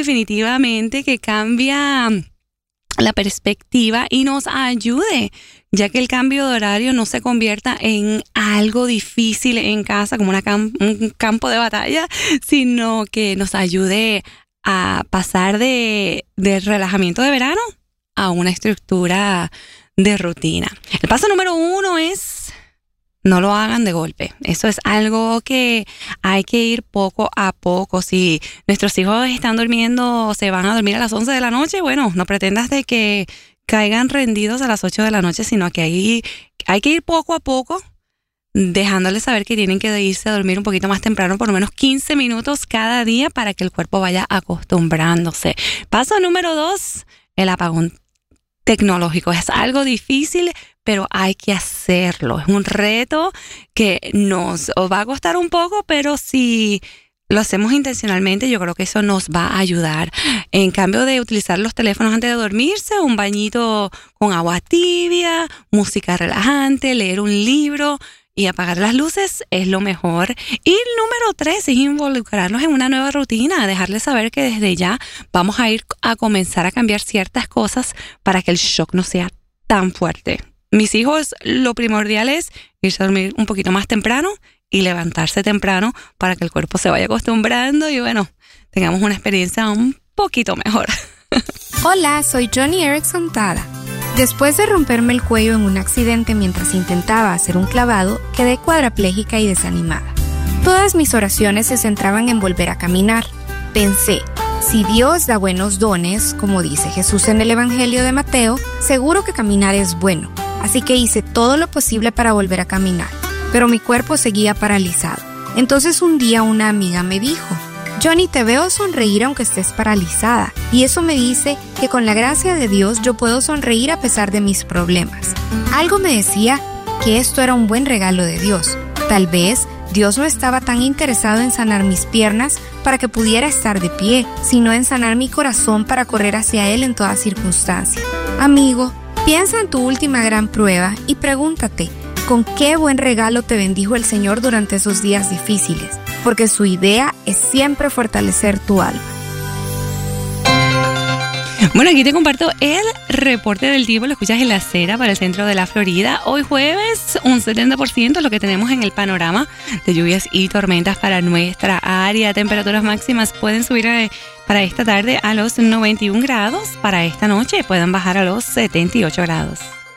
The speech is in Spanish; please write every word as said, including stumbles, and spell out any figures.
definitivamente que cambia la perspectiva y nos ayude, ya que el cambio de horario no se convierta en algo difícil en casa, como una cam- un campo de batalla, sino que nos ayude a pasar de, de relajamiento de verano a una estructura de rutina. El paso número uno es: no lo hagan de golpe. Eso es algo que hay que ir poco a poco. Si nuestros hijos están durmiendo, se van a dormir a las once de la noche, bueno, no pretendas de que caigan rendidos a las ocho de la noche, sino que hay, hay que ir poco a poco, dejándoles saber que tienen que irse a dormir un poquito más temprano, por lo menos quince minutos cada día, para que el cuerpo vaya acostumbrándose. Paso número dos, el apagón tecnológico. Es algo difícil, pero hay que hacerlo. Es un reto que nos va a costar un poco, pero si lo hacemos intencionalmente, yo creo que eso nos va a ayudar. En cambio de utilizar los teléfonos antes de dormirse, un bañito con agua tibia, música relajante, leer un libro y apagar las luces es lo mejor. Y el número tres es involucrarnos en una nueva rutina, dejarles saber que desde ya vamos a ir a comenzar a cambiar ciertas cosas para que el shock no sea tan fuerte. Mis hijos, lo primordial es irse a dormir un poquito más temprano y levantarse temprano para que el cuerpo se vaya acostumbrando y bueno, tengamos una experiencia un poquito mejor. Hola, soy Johnny Erickson Tada. Después de romperme el cuello en un accidente mientras intentaba hacer un clavado, quedé cuadraplégica y desanimada. Todas mis oraciones se centraban en volver a caminar. Pensé, si Dios da buenos dones, como dice Jesús en el Evangelio de Mateo, seguro que caminar es bueno. Así que hice todo lo posible para volver a caminar, pero mi cuerpo seguía paralizado. Entonces un día una amiga me dijo: Johnny, te veo sonreír aunque estés paralizada, y eso me dice que con la gracia de Dios yo puedo sonreír a pesar de mis problemas. Algo me decía que esto era un buen regalo de Dios. Tal vez Dios no estaba tan interesado en sanar mis piernas para que pudiera estar de pie, sino en sanar mi corazón para correr hacia Él en toda circunstancia. Amigo, piensa en tu última gran prueba y pregúntate, ¿con qué buen regalo te bendijo el Señor durante esos días difíciles? Porque su idea es siempre fortalecer tu alma. Bueno, aquí te comparto el reporte del tiempo. Lo escuchas en La Cera para el centro de la Florida. Hoy jueves, un setenta por ciento lo que tenemos en el panorama de lluvias y tormentas para nuestra área. Temperaturas máximas pueden subir a, para esta tarde a los noventa y un grados. Para esta noche pueden bajar a los setenta y ocho grados.